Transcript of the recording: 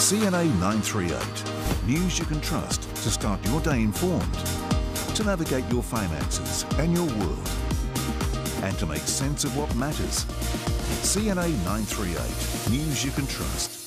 CNA 938. News you can trust to start your day informed, to navigate your finances and your world, and to make sense of what matters. CNA 938. News you can trust.